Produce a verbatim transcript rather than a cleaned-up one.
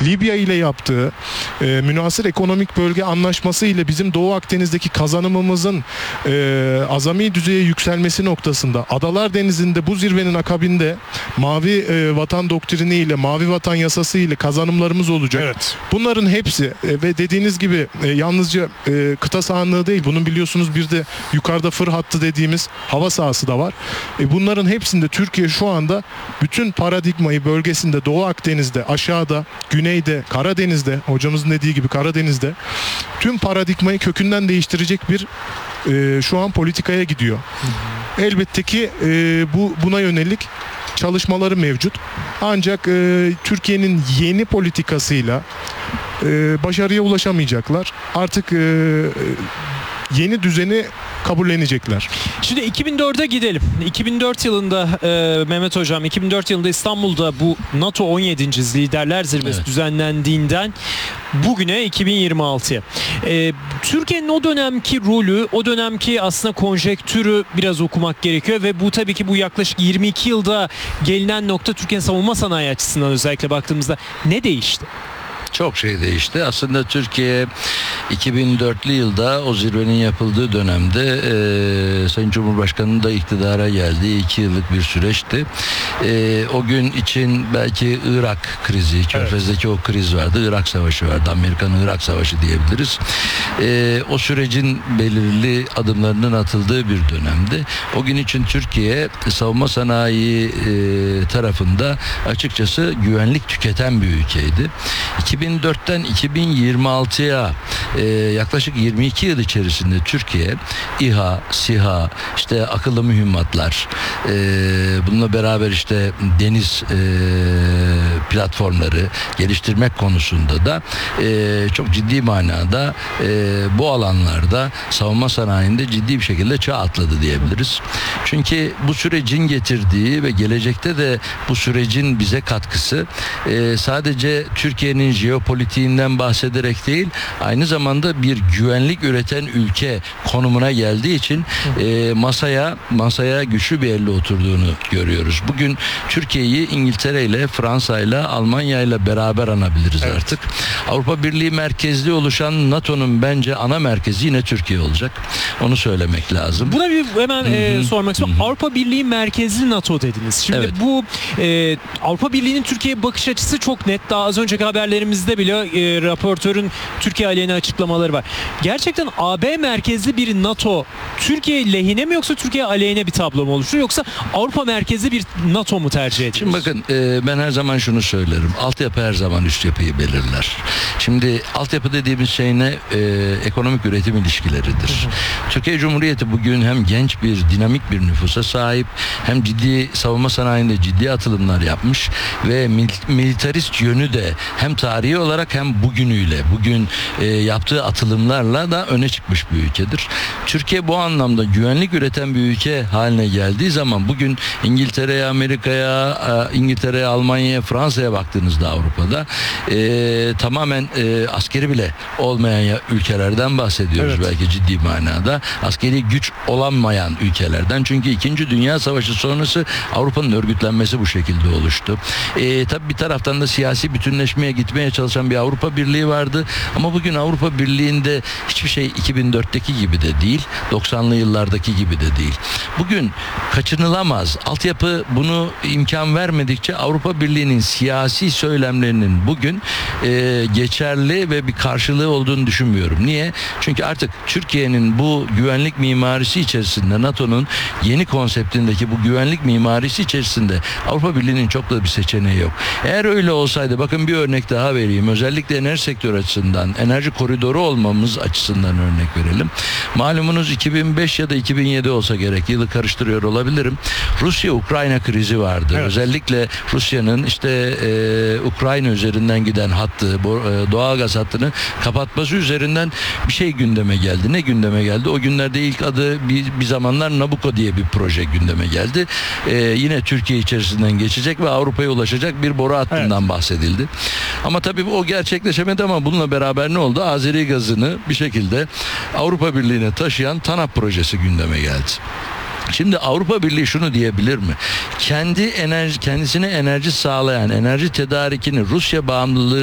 Libya ile yaptığı e, münhasır ekonomik bölge anlaşması ile bizim Doğu Akdeniz'deki kazanımımızın e, azami düzeye yükselmesi noktasında, Adalar Denizi'nde bu zirvenin akabinde mavi e, vatan doktrini ile, mavi vatan yasası ile kazanımlarımız olacak. Evet. Bunların hepsi e, ve dediğiniz gibi e, yalnızca e, kıta sahanlığı değil, bunun biliyorsunuz bir de yukarıda fır hattı dediğimiz hava sahası da var. E, bunların hepsinde Türkiye şu anda bütün paradigmayı bölgesinde, Doğu Akdeniz'de, aşağıda, güneyde, Karadeniz'de, hocamızın dediği gibi Karadeniz'de tüm paradigmayı kökünden değiştirecek bir e, şu an politikaya gidiyor. Elbette ki e, bu buna yönelik çalışmaları mevcut. Ancak e, Türkiye'nin yeni politikasıyla e, başarıya ulaşamayacaklar. Artık e, yeni düzeni kabullenecekler. Şimdi iki bin dörde gidelim. iki bin dört yılında e, Mehmet Hocam, iki bin dört yılında İstanbul'da bu NATO on yedinci Liderler Zirvesi evet. düzenlendiğinden bugüne iki bin yirmi altıya. E, Türkiye'nin o dönemki rolü, o dönemki aslında konjektürü biraz okumak gerekiyor ve bu tabii ki bu yaklaşık yirmi iki yılda gelinen nokta Türkiye'nin savunma sanayi açısından özellikle baktığımızda ne değişti? Çok şey değişti. Aslında Türkiye iki bin dörtlü yılda o zirvenin yapıldığı dönemde e, Sayın Cumhurbaşkanı'nın da iktidara geldiği iki yıllık bir süreçti. E, o gün için belki Irak krizi, Körfez'deki evet. o kriz vardı. Irak Savaşı vardı. Amerika'nın Irak Savaşı diyebiliriz. E, o sürecin belirli adımlarının atıldığı bir dönemdi. O gün için Türkiye savunma sanayi e, tarafında açıkçası güvenlik tüketen bir ülkeydi. iki bin dörtten iki bin yirmi altıya e, yaklaşık yirmi iki yıl içerisinde Türkiye İHA, SİHA, işte akıllı mühimmatlar, e, bununla beraber işte deniz e, platformları geliştirmek konusunda da e, çok ciddi manada e, bu alanlarda savunma sanayinde ciddi bir şekilde çağ atladı diyebiliriz. Çünkü bu sürecin getirdiği ve gelecekte de bu sürecin bize katkısı e, sadece Türkiye'nin jeopolitiğinden bahsederek değil, aynı zamanda bir güvenlik üreten ülke konumuna geldiği için e, masaya masaya güçlü bir elle oturduğunu görüyoruz. Bugün Türkiye'yi İngiltere ile, Fransa ile, Almanya ile beraber anabiliriz evet. artık. Avrupa Birliği merkezli oluşan NATO'nun bence ana merkezi yine Türkiye olacak. Onu söylemek lazım. Buna bir hemen e, sormak istiyorum. Avrupa Birliği merkezli NATO dediniz. Şimdi evet. bu e, Avrupa Birliği'nin Türkiye'ye bakış açısı çok net. Daha az önceki haberlerimizde bile e, raportörün Türkiye aleyhine açıklamaları var. Gerçekten A B merkezli bir NATO Türkiye lehine mi yoksa Türkiye aleyhine bir tablo mu oluşturur, yoksa Avrupa merkezli bir NATO mu tercih ediyoruz? Şimdi bakın e, ben her zaman şunu söylerim. Altyapı her zaman üst yapıyı belirler. Şimdi altyapı dediğimiz şey ne? E, ekonomik üretim ilişkileridir. Hı hı. Türkiye Cumhuriyeti bugün hem genç bir, dinamik bir nüfusa sahip, hem ciddi savunma sanayinde ciddi atılımlar yapmış ve mil, militarist yönü de hem tarihi olarak hem bugünüyle, bugün e, yaptığı atılımlarla da öne çıkmış bir ülkedir. Türkiye bu anlamda güvenlik üreten bir ülke haline geldiği zaman bugün İngiltere'ye, Amerika'ya, İngiltere'ye, Almanya'ya, Fransa'ya baktığınızda Avrupa'da e, tamamen e, askeri bile olmayan ülkelerden bahsediyoruz evet. belki ciddi manada. Askeri güç olamayan ülkelerden. Çünkü İkinci Dünya Savaşı sonrası Avrupa'nın örgütlenmesi bu şekilde oluştu. E, tabii bir taraftan da siyasi bütünleşmeye gitmeye çalışan bir Avrupa Birliği vardı. Ama bugün Avrupa Birliği'nde hiçbir şey iki bin dörtteki gibi de değil, doksanlı yıllardaki gibi de değil. Bugün kaçınılamaz. Altyapı bunu imkan vermedikçe Avrupa Birliği'nin siyasi söylemlerinin bugün e, geçerli ve bir karşılığı olduğunu düşünmüyorum. Niye? Çünkü artık Türkiye'nin bu güvenlik mimarisi içerisinde, NATO'nun yeni konseptindeki bu güvenlik mimarisi içerisinde Avrupa Birliği'nin çok da bir seçeneği yok. Eğer öyle olsaydı, bakın bir örnek daha vereyim. Özellikle enerji sektörü açısından, enerji koridoru olmamız açısından örnek verelim. Malumunuz iki bin beş ya da iki bin yedi olsa gerek, yılı karıştırıyor olabilirim. Rusya-Ukrayna krizi vardı. Evet. Özellikle Rusya'nın işte e, Ukrayna üzerinden giden hattı, e, doğalgaz hattını kapatması üzerinden bir şey gündeme geldi. Ne gündeme geldi? O günlerde ilk adı bir, bir zamanlar Nabucco diye bir proje gündeme geldi. E, yine Türkiye içerisinden geçecek ve Avrupa'ya ulaşacak bir boru hattından evet. bahsedildi. Ama tabii o gerçekleşemedi, ama bununla beraber ne oldu? Azeri gazını bir şekilde Avrupa Birliği'ne taşıyan TANAP projesi gündeme geldi. Şimdi Avrupa Birliği şunu diyebilir mi? Kendi enerji, kendisine enerji sağlayan, enerji tedarikini Rusya bağımlılığı